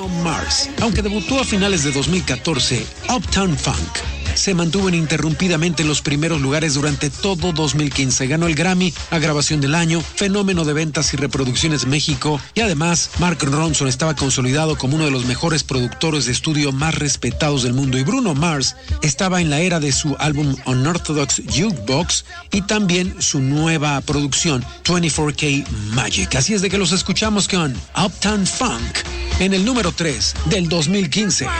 Mars. Aunque debutó a finales de 2014, Uptown Funk se mantuvo ininterrumpidamente en los primeros lugares durante todo 2015. Ganó el Grammy a Grabación del Año, Fenómeno de Ventas y Reproducciones México, y además Mark Ronson estaba consolidado como uno de los mejores productores de estudio más respetados del mundo, y Bruno Mars estaba en la era de su álbum Unorthodox Jukebox y también su nueva producción 24K Magic. Así es de que los escuchamos con Uptown Funk en el número 3 del 2015.